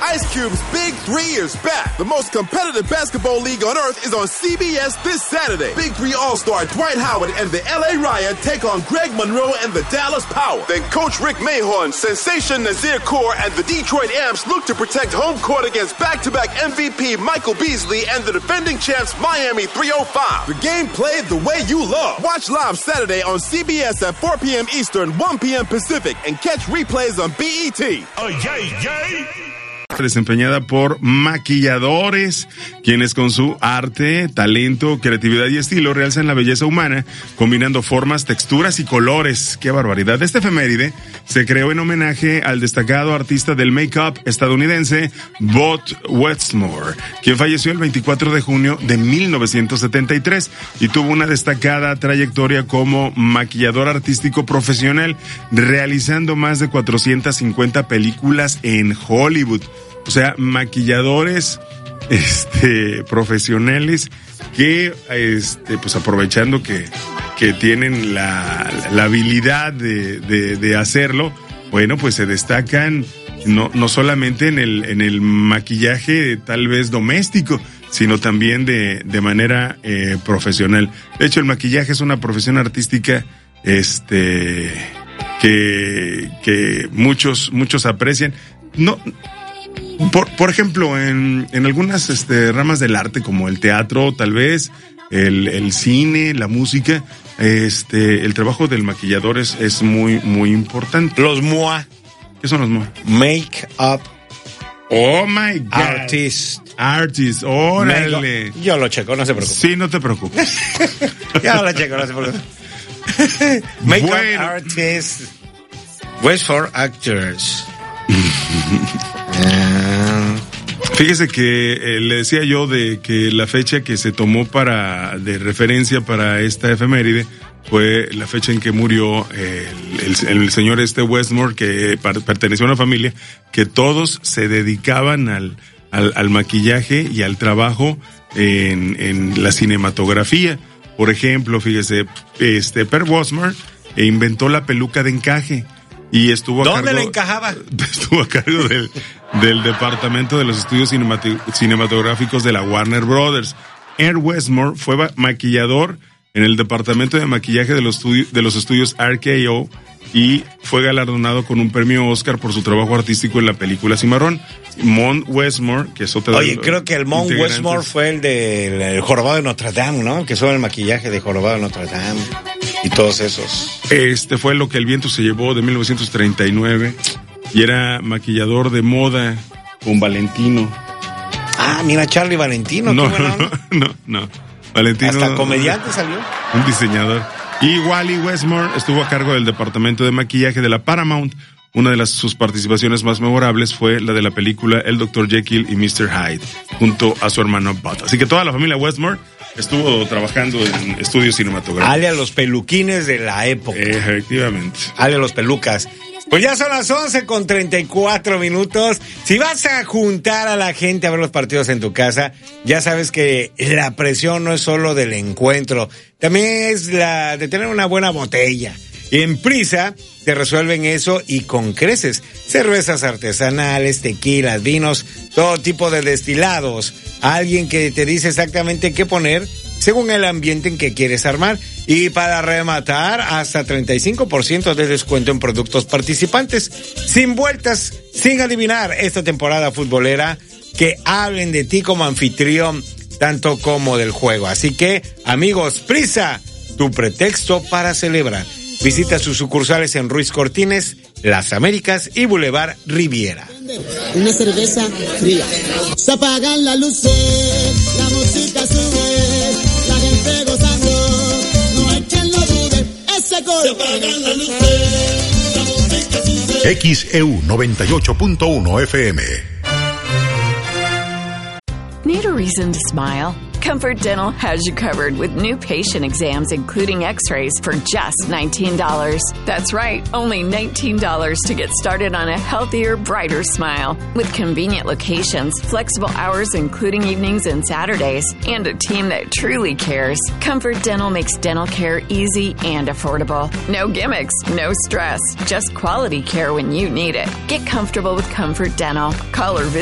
Ice Cube's Big 3 is back. The most competitive basketball league on earth is on CBS this Saturday. Big 3 All-Star Dwight Howard and the LA Riot take on Greg Monroe and the Dallas Power. Then Coach Rick Mahorn, Sensation Nazir Kaur, and the Detroit Amps look to protect home court against back-to-back MVP Michael Beasley and the defending champs Miami 305. The game played the way you love. Watch live Saturday on CBS at 4 p.m. Eastern, 1 p.m. Pacific, and catch replays on BET. Oh, yay. Desempeñada por maquilladores, quienes con su arte, talento, creatividad y estilo realzan la belleza humana, combinando formas, texturas y colores. ¡Qué barbaridad! Esta efeméride se creó en homenaje al destacado artista del make-up estadounidense, Bob Westmore, quien falleció el 24 de junio de 1973 y tuvo una destacada trayectoria como maquillador artístico profesional, realizando más de 450 películas en Hollywood. O sea, maquilladores profesionales que pues aprovechando que tienen la habilidad de hacerlo, bueno, pues se destacan no solamente en el maquillaje tal vez doméstico, sino también de manera profesional. De hecho, el maquillaje es una profesión artística que muchos aprecian. No, por ejemplo, en algunas ramas del arte, como el teatro, tal vez, el cine, la música, el trabajo del maquillador es muy importante. Los MOA. ¿Qué son los MOA? Make up. Oh my God. Artist, órale. Yo lo checo, no se preocupe. Sí, no te preocupes. Ya lo checo, no se preocupe. Make-up artist. West for actors. Fíjese que le decía yo de que la fecha que se tomó de referencia para esta efeméride fue la fecha en que murió el señor Westmore, que perteneció a una familia que todos se dedicaban al maquillaje y al trabajo en la cinematografía. Por ejemplo, fíjese, Per Westmore inventó la peluca de encaje y estuvo a cargo. ¿Dónde le encajaba? Estuvo a cargo del departamento de los estudios cinematográficos de la Warner Brothers. Westmore fue maquillador en el departamento de maquillaje de los estudios RKO y fue galardonado con un premio Oscar por su trabajo artístico en la película Cimarrón. Mount Westmore, que es otra. Oye, creo que el Mount Westmore fue el del Jorobado de Notre Dame, ¿no? Que son el maquillaje de Jorobado de Notre Dame y todos esos. Fue Lo que el viento se llevó, de 1939, y era maquillador de moda con Valentino. Ah, mira, Charlie Valentino. No. Valentino. Hasta comediante salió. Un diseñador. Y Wally Westmore estuvo a cargo del departamento de maquillaje de la Paramount. Una de sus participaciones más memorables fue la de la película El Dr. Jekyll y Mr. Hyde, junto a su hermano Bud. Así que toda la familia Westmore estuvo trabajando en estudios cinematográficos. Ale a los peluquines de la época. Efectivamente. Ale a los pelucas. Pues ya son las 11:34. Si vas a juntar a la gente a ver los partidos en tu casa, ya sabes que la presión no es solo del encuentro, también es la de tener una buena botella. Y en Prisa te resuelven eso y con creces. Cervezas artesanales, tequilas, vinos, todo tipo de destilados. Alguien que te dice exactamente qué poner según el ambiente en que quieres armar. Y para rematar, hasta 35% de descuento en productos participantes. Sin vueltas, sin adivinar esta temporada futbolera, que hablen de ti como anfitrión, tanto como del juego. Así que, amigos, Prisa, tu pretexto para celebrar. Visita sus sucursales en Ruiz Cortines, Las Américas y Boulevard Riviera. Una cerveza fría. Se apagan las luces, la música sube, la gente gozando, no hay quien lo dude, ese coro. Se apagan las luces, la música sube. XEU 98.1 FM. Need a reason to smile? Comfort Dental has you covered with new patient exams, including x-rays, for just $19. That's right, only $19 to get started on a healthier, brighter smile. With convenient locations, flexible hours including evenings and Saturdays, and a team that truly cares, Comfort Dental makes dental care easy and affordable. No gimmicks, no stress, just quality care when you need it. Get comfortable with Comfort Dental. Call or visit